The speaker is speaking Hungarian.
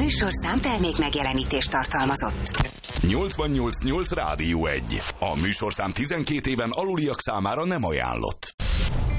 műsorszám termék megjelenítést tartalmazott. 88.8 Rádió 1. A műsorszám 12 éven aluliak számára nem ajánlott.